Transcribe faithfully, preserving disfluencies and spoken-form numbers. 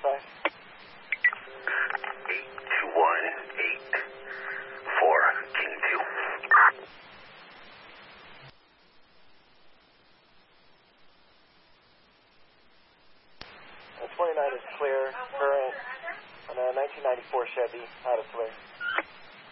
five. eight two one eight four, King two. twenty-nine is clear, current, on a nineteen ninety-four Chevy, out of clear.